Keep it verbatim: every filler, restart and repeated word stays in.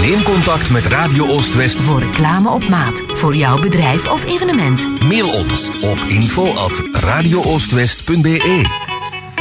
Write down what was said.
Neem contact met Radio Oost-West voor reclame op maat, voor jouw bedrijf of evenement. Mail ons op info at radio oostwest punt be.